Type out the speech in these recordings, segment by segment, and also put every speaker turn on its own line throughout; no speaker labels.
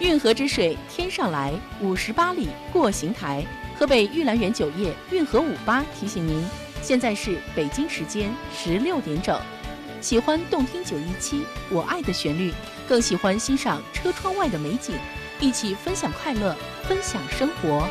运河之水天上来，58里过邢台。河北玉兰园酒业运河58提醒您，现在是北京时间16点整。喜欢动听917我爱的旋律，更喜欢欣赏车窗外的美景，一起分享快乐，分享生活。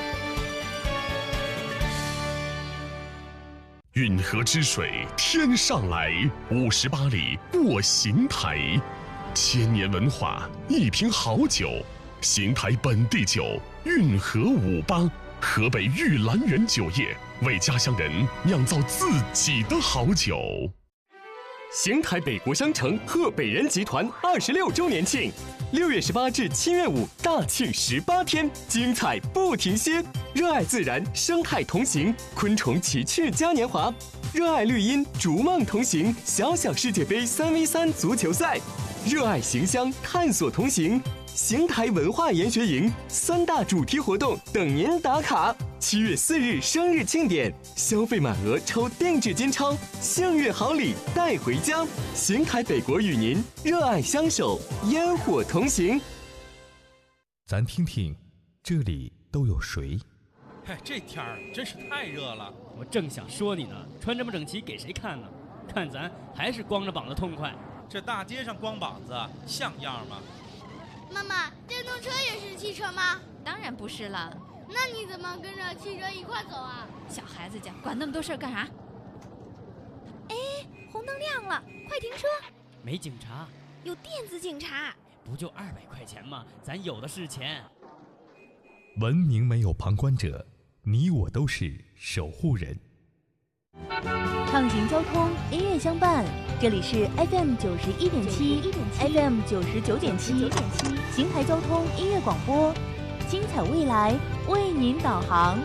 运河之水天上来，58里过邢台。千年文化，一瓶好酒，邢台本地酒运河58，河北玉兰园酒业为家乡人酿造自己的好酒。
邢台北国商城贺北人集团26周年庆，6月18至7月5大庆18天，精彩不停歇。热爱自然，生态同行，昆虫奇趣嘉年华；热爱绿荫，逐梦同行，小小世界杯3v3足球赛；热爱邢乡，探索同行。邢台文化研学营3大主题活动等您打卡。7月4日生日庆典，消费满额抽定制金钞，幸运好礼带回家。邢台北国与您热爱相守，烟火同行。
咱听听，这里都有谁？
哎，这天儿真是太热了。
我正想说你呢，穿这么整齐给谁看呢？看咱还是光着膀子痛快。
这大街上光膀子像样吗？
妈妈，电动车也是汽车吗？
当然不是了。
那你怎么跟着汽车一块走啊？
小孩子家管那么多事儿干啥？哎，红灯亮了，快停车！
没警察，
有电子警察。
不就200块钱吗？咱有的是钱。
文明没有旁观者，你我都是守护人。
畅行交通，音乐相伴，这里是 FM 91.7 FM 99.7邢台交通音乐广播，精彩未来为您导航。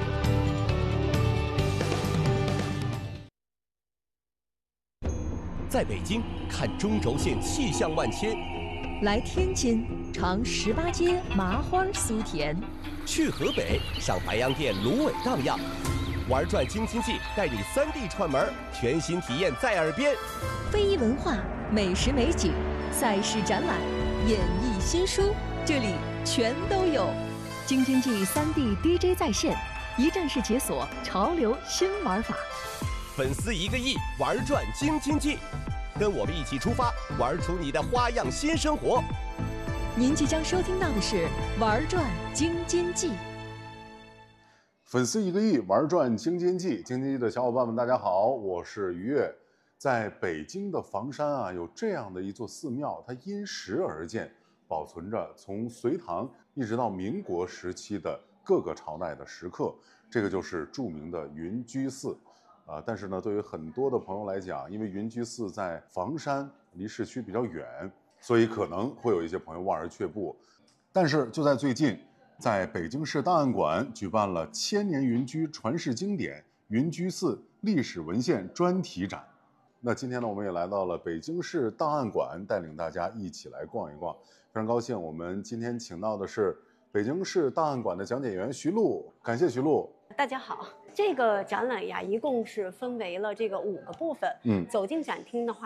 在北京看中轴线气象万千，
来天津尝18街麻花酥甜，
去河北赏白洋淀芦苇荡漾。玩转京津冀，带你3D 串门，全新体验在耳边。
非遗文化、美食美景、赛事展览、演艺新书，这里全都有。京津冀3D DJ 在线，一站式解锁潮流新玩法。
粉丝1个亿，玩转京津冀，跟我们一起出发，玩出你的花样新生活。
您即将收听到的是玩转京津冀。
粉丝1个亿，玩转京津冀。京津冀的小伙伴们，大家好，我是于越。在北京的房山啊，有这样的一座寺庙，它因时而建，保存着从隋唐一直到民国时期的各个朝代的石刻。这个就是著名的云居寺。但是呢，对于很多的朋友来讲，因为云居寺在房山，离市区比较远，所以可能会有一些朋友望而却步。但是就在最近，在北京市档案馆举办了千年云居传世经典云居寺历史文献专题展。那今天呢，我们也来到了北京市档案馆，带领大家一起来逛一逛。非常高兴，我们今天请到的是北京市档案馆的讲解员徐璐，感谢徐璐。
大家好，这个展览呀，一共是分为了这个5个部分。走进展厅的话